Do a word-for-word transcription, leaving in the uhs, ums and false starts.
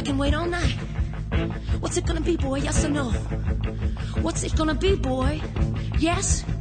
can wait all night. What's it gonna be, boy? Yes or no? What's it gonna be, boy? Yes